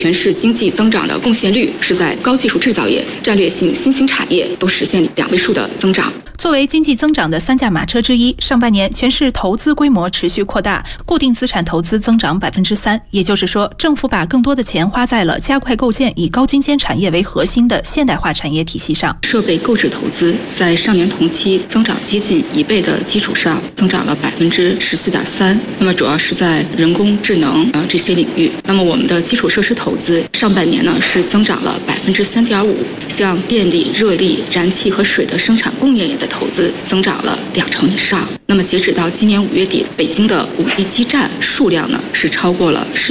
全市经济增长的贡献率是在高技术制造业、战略性新兴产业都实现2位数的增长。 作为经济增长的3驾马车之一，上半年全市投资规模持续扩大，固定资产投资增长3%，也就是说，政府把更多的钱花在了加快构建以高精尖产业为核心的现代化产业体系上。 设备购置投资在上年同期增长接近1倍的基础上，增长了14.3%。那么主要是在人工智能这些领域。那么我们的基础设施投资上半年呢是增长了3.5%，像电力、热力、燃气和水的生产供应链的投资增长了2成以上。那么截止到今年5月底，北京的5G基站数量呢是超过了